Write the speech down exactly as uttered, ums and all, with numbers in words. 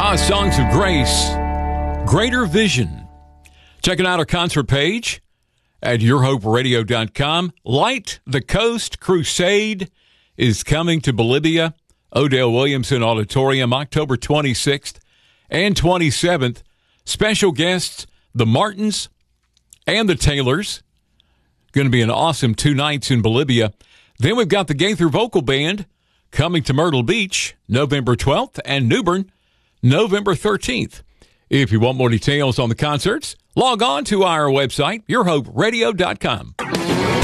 Ah, Songs of Grace, Greater Vision. Checking out our concert page at your hope radio dot com. Light the Coast Crusade is coming to Bolivia, Odell Williamson Auditorium, October twenty-sixth and twenty-seventh. Special guests, the Martins and the Taylors. Going to be an awesome two nights in Bolivia. Then we've got the Gaither Vocal Band coming to Myrtle Beach, November twelfth, and New Bern, November thirteenth. If you want more details on the concerts, log on to our website, your hope radio dot com.